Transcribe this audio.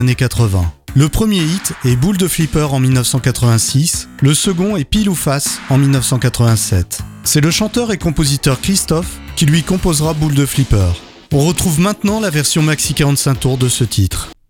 années 80. Le premier hit est Boule de Flipper en 1986, le second est Pile ou Face en 1987. C'est le chanteur et compositeur Christophe qui lui composera Boule de Flipper. On retrouve maintenant la version maxi 45 tours de ce titre.